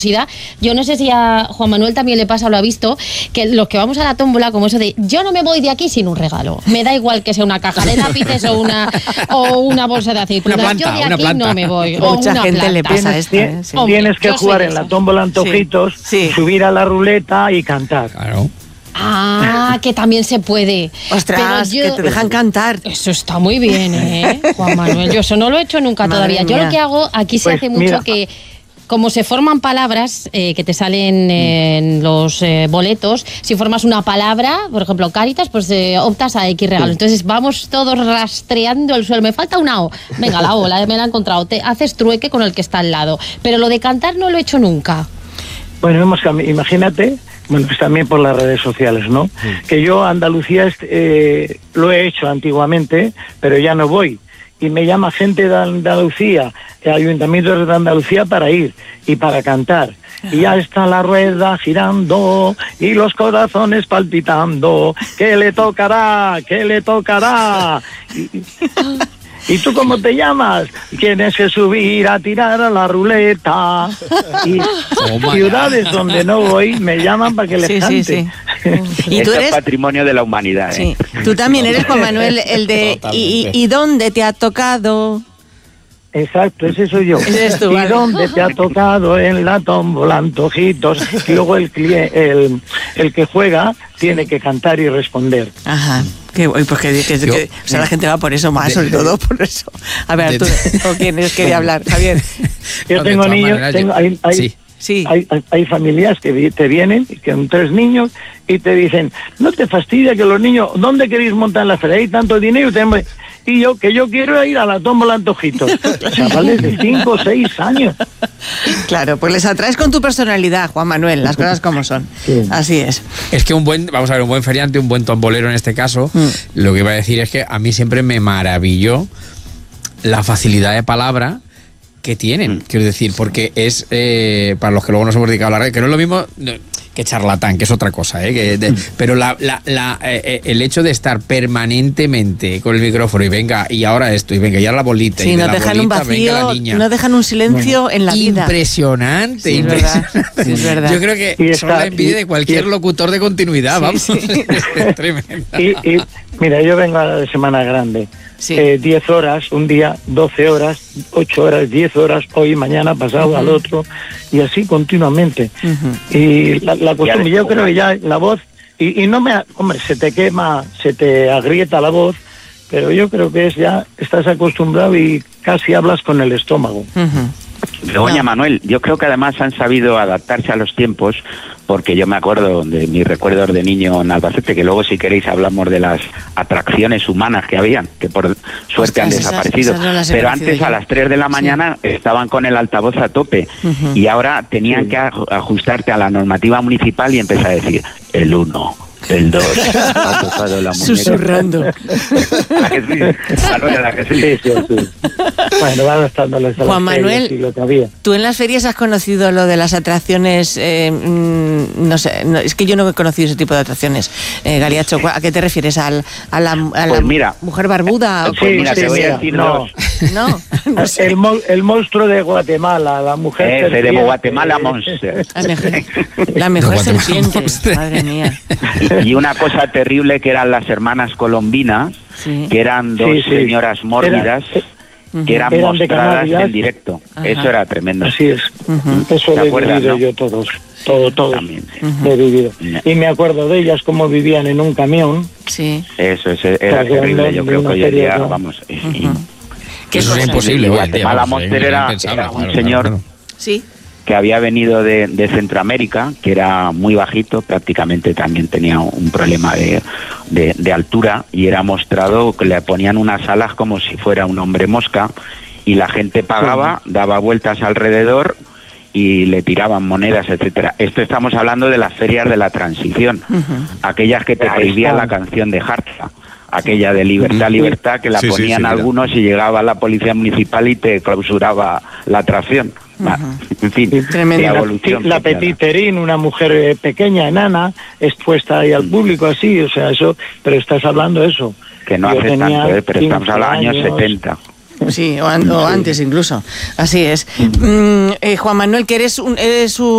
Yo no sé si a Juan Manuel también le pasa o lo ha visto, que los que vamos a la tómbola, como eso de yo no me voy de aquí sin un regalo. Me da igual que sea una caja de lápices o una bolsa de aceitunas. Yo de aquí no me voy. Mucha gente le pasa esto. Sí. Tienes que jugar en la tómbola antojitos, subir a la ruleta y cantar. Claro. Ah, que también se puede. Ostras, que te dejan cantar. Eso está muy bien, Juan Manuel. Yo eso no lo he hecho nunca todavía. Yo lo que hago, aquí se hace mucho que... Como se forman palabras que te salen en los boletos, si formas una palabra, por ejemplo, Cáritas, pues optas a X regalo. Entonces vamos todos rastreando el suelo. Me falta una O. Venga, la O, me la he encontrado. Te haces trueque con el que está al lado. Pero lo de cantar no lo he hecho nunca. Bueno, imagínate, bueno, pues también por las redes sociales, ¿no? Que yo a Andalucía lo he hecho antiguamente, pero ya no voy. Y me llama gente de Andalucía, ayuntamientos de Andalucía para ir y para cantar. Y ya está la rueda girando y los corazones palpitando. ¿Qué le tocará? ¿Qué le tocará? ¿Y tú cómo te llamas? Tienes que subir a tirar a la ruleta. Y ciudades donde no voy me llaman para que les cante. Sí. ¿Y tú eres patrimonio de la humanidad? Sí. Tú también eres, Juan Manuel, el de ¿y dónde te ha tocado? Exacto, ese soy yo. Tú, ¿Y dónde te ha tocado? En la tómbola, antojitos. Y luego el que juega tiene que cantar y responder. Ajá. O sea, la gente va por eso más, sobre todo por eso. A ver, tú, ¿con quién quería hablar, Javier? Yo tengo niños, hay familias que te vienen, que son 3 niños, y te dicen, no te fastidia que los niños, ¿dónde queréis montar la feria? Hay tanto dinero, y yo quiero ir a la tómbola antojitos. Chavales de 5 o 6 años. Claro, pues les atraes con tu personalidad, Juan Manuel, las cosas como son. Sí. Así es. Es que un buen feriante, un buen tombolero en este caso, lo que iba a decir es que a mí siempre me maravilló la facilidad de palabra que tienen, quiero decir, porque es, para los que luego nos hemos dedicado a la red, que no es lo mismo que charlatán, que es otra cosa, pero el hecho de estar permanentemente con el micrófono y venga, y ahora esto, y venga, y ahora la bolita, y no de dejan bolita, un vacío, venga la niña. No dejan un silencio en la vida. Impresionante, sí, impresionante. Sí, es verdad. Yo creo que son la envidia de cualquier locutor de continuidad, vamos. Es tremendo. Y mira, yo vengo a la Semana Grande. 10 horas, un día, 12 horas, 8 horas, 10 horas, hoy, mañana, pasado, al otro, y así continuamente. Y la costumbre, yo creo que ya la voz, y no hombre, se te quema, se te agrieta la voz, pero yo creo que estás acostumbrado y casi hablas con el estómago. Begoña, Manuel, yo creo que además han sabido adaptarse a los tiempos, porque yo me acuerdo de mis recuerdos de niño en Albacete, que luego si queréis hablamos de las atracciones humanas que habían, que por suerte han desaparecido, pero antes a las 3 de la mañana estaban con el altavoz a tope, y ahora tenían que ajustarte a la normativa municipal y empezar a decir el 1, el 2, ha tocado la muñeca. Susurrando. ¿La que sí? Bueno, va adaptándoles a Juan Manuel, y lo que había. ¿Tú en las ferias has conocido lo de las atracciones? No sé, es que yo no he conocido ese tipo de atracciones. Galiacho, ¿a qué te refieres? ¿A la mujer barbuda? Pues mira, te voy a decir no sé. El monstruo de Guatemala, la mujer serpiente. De Guatemala Monster. La mejor serpiente, madre mía. Y una cosa terrible que eran las hermanas colombinas, que eran 2 señoras mórbidas, que eran mostradas en directo. Eso era tremendo. Así es. Eso lo he vivido yo todo. También. Lo he vivido. Y me acuerdo de ellas cómo vivían en un camión. Sí. Eso era terrible. Yo creo que hoy en día, vamos... Que eso es imposible. Guatemala Monster era un señor... Sí. Que había venido de Centroamérica, que era muy bajito, prácticamente también tenía un problema de altura, y era mostrado que le ponían unas alas como si fuera un hombre mosca, y la gente pagaba, daba vueltas alrededor y le tiraban monedas, etcétera. Esto estamos hablando de las ferias de la transición, aquellas que te prohibían la canción de Hartza, aquella de Libertad, Libertad, que la ponían algunos y llegaba la policía municipal y te clausuraba la atracción. En fin, de evolución. La Petiterín, una mujer pequeña, enana, expuesta ahí al público así, o sea, eso, pero estás hablando de eso. Que no hace tanto, pero estamos a los años 70. Sí, o antes incluso. Así es. Juan Manuel, que eres un